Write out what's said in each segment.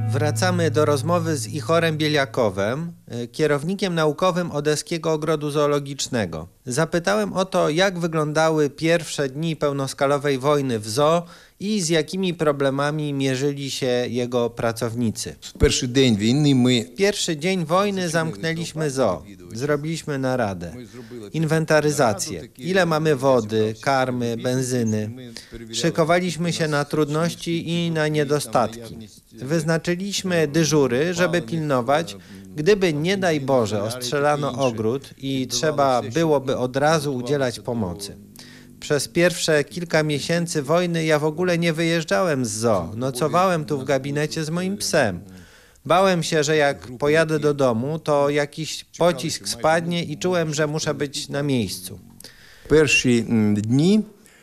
Wracamy do rozmowy z Ichorem Bieliakowem, kierownikiem naukowym Odeskiego Ogrodu Zoologicznego. Zapytałem o to, jak wyglądały pierwsze dni pełnoskalowej wojny w zoo i z jakimi problemami mierzyli się jego pracownicy. W pierwszy dzień wojny zamknęliśmy zoo. Zrobiliśmy naradę, inwentaryzację. Ile mamy wody, karmy, benzyny. Szykowaliśmy się na trudności i na niedostatki. Wyznaczyliśmy dyżury, żeby pilnować, gdyby nie daj Boże ostrzelano ogród i trzeba byłoby od razu udzielać pomocy. Przez pierwsze kilka miesięcy wojny ja w ogóle nie wyjeżdżałem z zoo. Nocowałem tu w gabinecie z moim psem. Bałem się, że jak pojadę do domu, to jakiś pocisk spadnie i czułem, że muszę być na miejscu. Pierwsze dni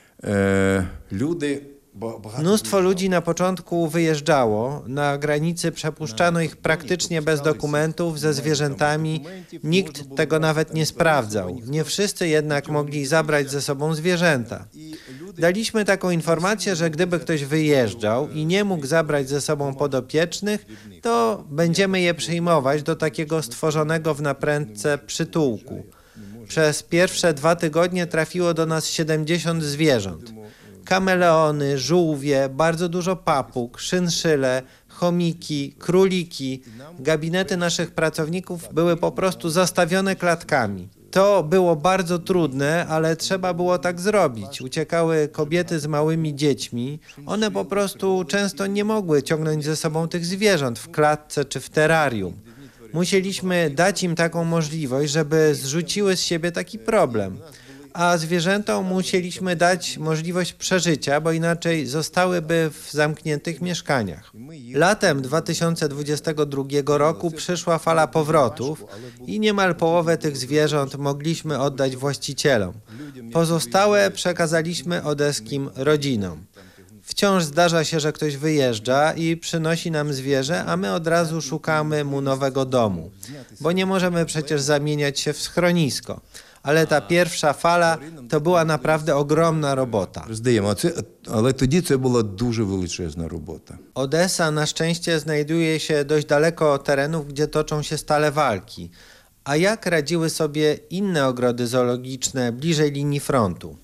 Mnóstwo ludzi na początku wyjeżdżało. Na granicy przepuszczano ich praktycznie bez dokumentów, ze zwierzętami. Nikt tego nawet nie sprawdzał. Nie wszyscy jednak mogli zabrać ze sobą zwierzęta. Daliśmy taką informację, że gdyby ktoś wyjeżdżał i nie mógł zabrać ze sobą podopiecznych, to będziemy je przyjmować do takiego stworzonego w naprędce przytułku. Przez pierwsze 2 tygodnie trafiło do nas 70 zwierząt. Kameleony, żółwie, bardzo dużo papug, szynszyle, chomiki, króliki. Gabinety naszych pracowników były po prostu zastawione klatkami. To było bardzo trudne, ale trzeba było tak zrobić. Uciekały kobiety z małymi dziećmi. One po prostu często nie mogły ciągnąć ze sobą tych zwierząt w klatce czy w terrarium. Musieliśmy dać im taką możliwość, żeby zrzuciły z siebie taki problem. A zwierzętom musieliśmy dać możliwość przeżycia, bo inaczej zostałyby w zamkniętych mieszkaniach. Latem 2022 roku przyszła fala powrotów i niemal połowę tych zwierząt mogliśmy oddać właścicielom. Pozostałe przekazaliśmy odeskim rodzinom. Wciąż zdarza się, że ktoś wyjeżdża i przynosi nam zwierzę, a my od razu szukamy mu nowego domu, bo nie możemy przecież zamieniać się w schronisko. Ale ta pierwsza fala to była naprawdę ogromna robota. Ale wtedy to była дуже величезна robota. Odessa na szczęście znajduje się dość daleko od terenów, gdzie toczą się stale walki. A jak radziły sobie inne ogrody zoologiczne bliżej linii frontu?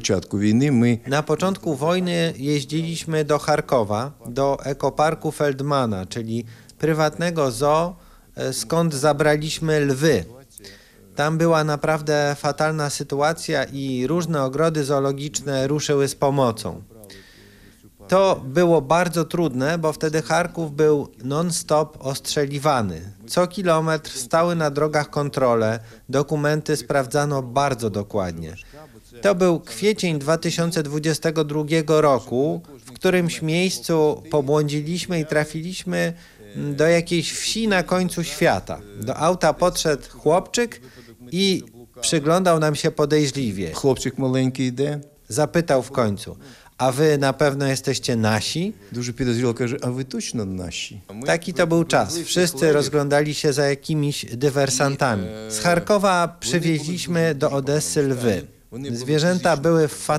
Na początku wojny jeździliśmy do Charkowa, do ekoparku Feldmana, czyli prywatnego zoo, skąd zabraliśmy lwy. Tam była naprawdę fatalna sytuacja i różne ogrody zoologiczne ruszyły z pomocą. To było bardzo trudne, bo wtedy Charków był non-stop ostrzeliwany. Co kilometr stały na drogach kontrole, dokumenty sprawdzano bardzo dokładnie. To był kwiecień 2022 roku, w którymś miejscu pobłądziliśmy i trafiliśmy do jakiejś wsi na końcu świata. Do auta podszedł chłopczyk i przyglądał nam się podejrzliwie. Chłopczyk maleńki idzie. Zapytał w końcu, a wy na pewno jesteście nasi? Дуже підозріло каже, а ви точно наші? Taki to był czas. Wszyscy rozglądali się za jakimiś dywersantami. Z Charkowa przywieźliśmy do Odessy lwy. Zwierzęta były w